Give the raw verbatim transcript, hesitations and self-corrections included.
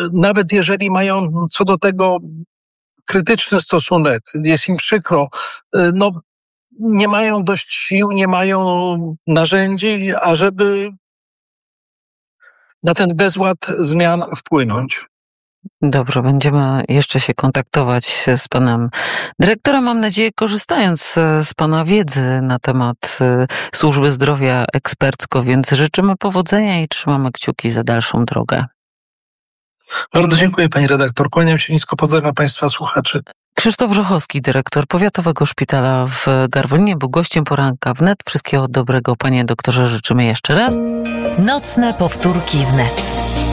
nawet jeżeli mają co do tego krytyczny stosunek, jest im przykro, no nie mają dość sił, nie mają narzędzi, ażeby na ten bezład zmian wpłynąć. Dobrze, będziemy jeszcze się kontaktować z panem dyrektorem, mam nadzieję, korzystając z pana wiedzy na temat służby zdrowia ekspercko, więc życzymy powodzenia i trzymamy kciuki za dalszą drogę. Bardzo dziękuję, pani redaktor. Kłaniam się nisko, pozdrawiam państwa słuchaczy. Krzysztof Wrzechowski, dyrektor Powiatowego Szpitala w Garwolinie, był gościem poranka wnet. Wszystkiego dobrego, panie doktorze, życzymy jeszcze raz. Nocne powtórki wnet.